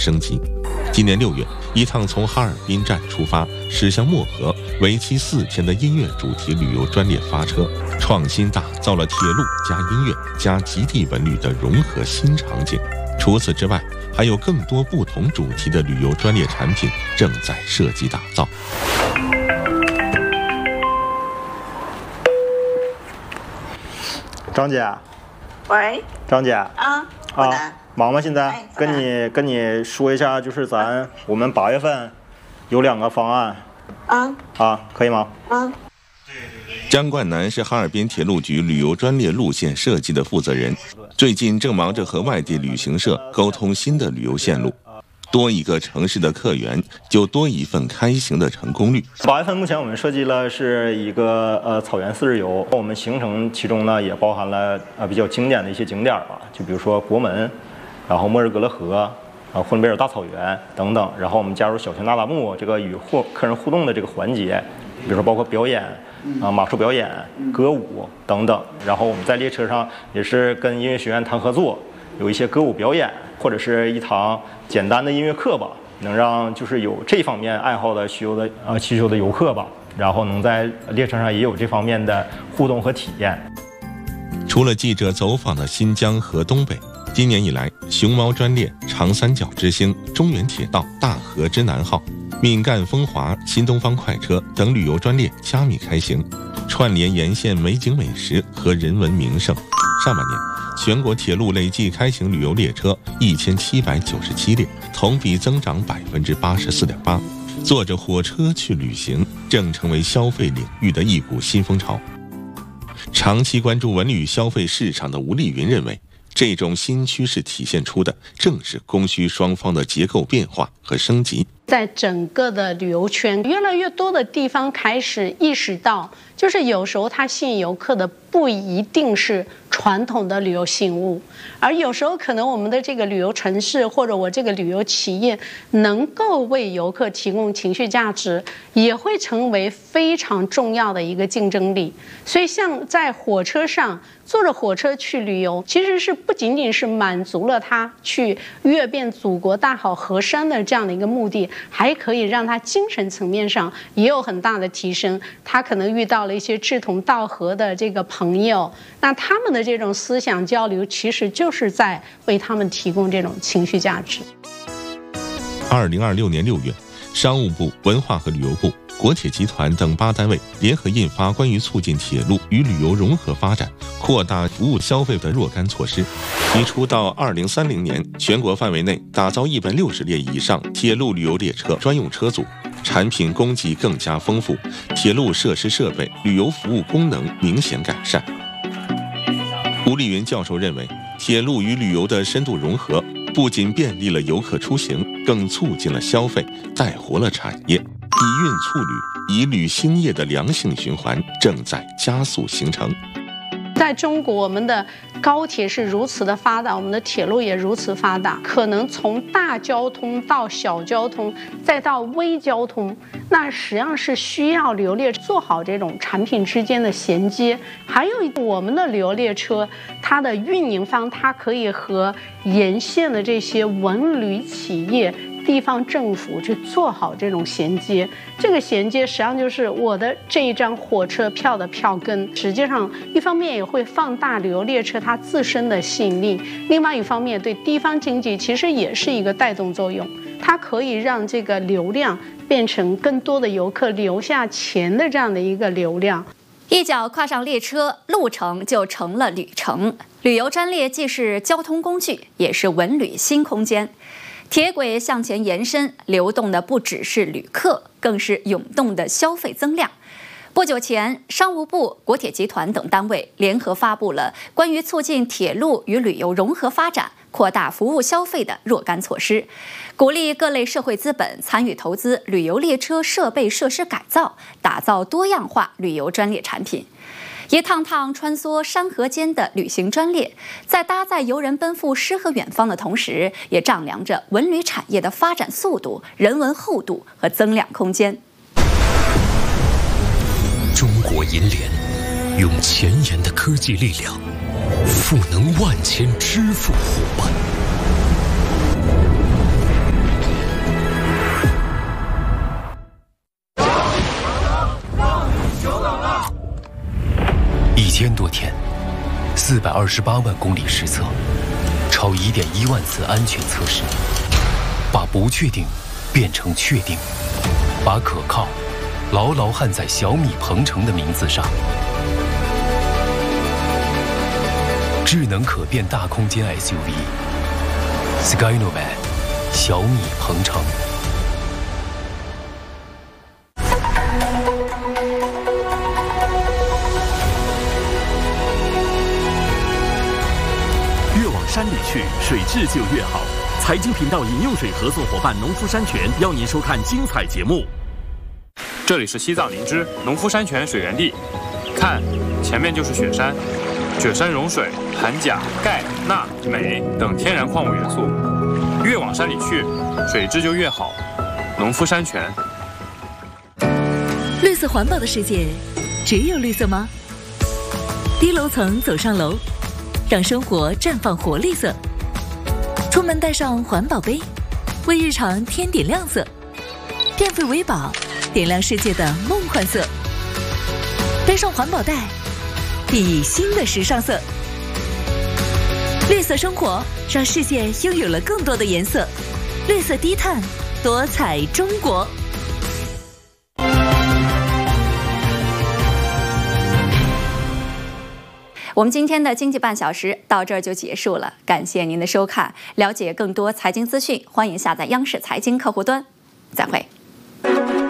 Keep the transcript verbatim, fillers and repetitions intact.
升级。今年六月，一趟从哈尔滨站出发驶向漠河，为期四天的音乐主题旅游专列发车，创新打造了铁路加音乐加极地文旅的融合新场景。除此之外，还有更多不同主题的旅游专列产品正在设计打造。 张姐， 喂， 张姐啊啊，忙吗？现在、 哎、 跟你跟你说一下，就是咱我们八月份有两个方案啊啊，可以吗？ 啊。 张冠南是哈尔滨铁路局旅游专列路线设计的负责人，最近正忙着和外地旅行社沟通新的旅游线路。多一个城市的客源，就多一份开行的成功率。 八月份目前我们设计了是一个呃草原四日游，我们行程其中呢也包含了呃比较经典的一些景点吧，就比如说国门，然后莫日格勒河，啊呼伦贝尔大草原等等，然后我们加入小泉那达慕这个与互客人互动的这个环节，比如说包括表演啊马术表演、歌舞等等，然后我们在列车上也是跟音乐学院谈合作，有一些歌舞表演。或者是一堂简单的音乐课吧，能让就是有这方面爱好的需求的呃需求的游客吧，然后能在列车上也有这方面的互动和体验。 除了记者走访的新疆和东北，今年以来，熊猫专列、长三角之星、中原铁道、大河之南号、闽赣风华、新东方快车等旅游专列加密开行，串联沿线美景美食和人文名胜。上半年，全国铁路累计开行旅游列车一千七百九十七列，同比增长百分之八十四点八。坐着火车去旅行，正成为消费领域的一股新风潮。长期关注文旅消费市场的吴丽云认为，这种新趋势体现出的正是供需双方的结构变化和升级。 在整个的旅游圈，越来越多的地方开始意识到，就是有时候它吸引游客的不一定是传统的旅游信物，而有时候可能我们的这个旅游城市或者我这个旅游企业能够为游客提供情绪价值，也会成为非常重要的一个竞争力。所以像在火车上坐着火车去旅游，其实是不仅仅是满足了他去阅遍祖国大好河山的这样的一个目的，还可以让他精神层面上也有很大的提升。他可能遇到了一些志同道合的这个朋友，那他们的这种思想交流其实就是在为他们提供这种情绪价值。 二零二六年六月，商务部、文化和旅游部、国铁集团等八单位联合印发关于促进铁路与旅游融合发展、扩大服务消费的若干措施，提出到二零三零年全国范围内打造一百六十列以上铁路旅游列车专用车组，产品供给更加丰富，铁路设施设备、旅游服务功能明显改善。吴丽云教授认为，铁路与旅游的深度融合，不仅便利了游客出行，更促进了消费，带活了产业。以运促旅、以旅兴业的良性循环正在加速形成。 在中国，我们的高铁是如此的发达，我们的铁路也如此发达，可能从大交通到小交通，再到微交通，那实际上是需要旅游列车做好这种产品之间的衔接。还有我们的旅游列车，它的运营方，它可以和沿线的这些文旅企业、地方政府去做好这种衔接。这个衔接实际上就是我的这一张火车票的票根，实际上一方面也会放大旅游列车它自身的吸引力，另外一方面对地方经济其实也是一个带动作用，它可以让这个流量变成更多的游客留下钱的这样的一个流量。 一脚跨上列车，路程就成了旅程。旅游专列既是交通工具，也是文旅新空间。铁轨向前延伸，流动的不只是旅客，更是涌动的消费增量。不久前，商务部、国铁集团等单位联合发布了关于促进铁路与旅游融合发展、扩大服务消费的若干措施，鼓励各类社会资本参与投资旅游列车设备设施改造，打造多样化旅游专列产品。一趟趟穿梭山河间的旅行专列，在搭载游人奔赴诗和远方的同时，也丈量着文旅产业的发展速度、人文厚度和增量空间。 中国银联用前沿的科技力量，赋能万千支付伙伴。 千多天，四百二十八万公里实测，超一点一万次安全测试，把不确定变成确定，把可靠牢牢焊在小米鹏程的名字上。智能可变大空间 S U V Skynovan 小米鹏程。 越往山里去，水质就越好。财经频道饮用水合作伙伴农夫山泉邀您收看精彩节目。 这里是西藏林芝农夫山泉水源地，看，前面就是雪山。雪山融水含钾、钙、钠、镁等天然矿物元素，越往山里去，水质就越好。农夫山泉。 绿色环保的世界，只有绿色吗？低楼层走上楼，让生活绽放活力色。出门带上环保杯，为日常添点亮色。电费为宝，点亮世界的梦幻色。背上环保袋，熠熠新的时尚色。绿色生活，让世界拥有了更多的颜色。绿色低碳，多彩中国。 我们今天的经济半小时到这儿就结束了，感谢您的收看。了解更多财经资讯，欢迎下载央视财经客户端。再会。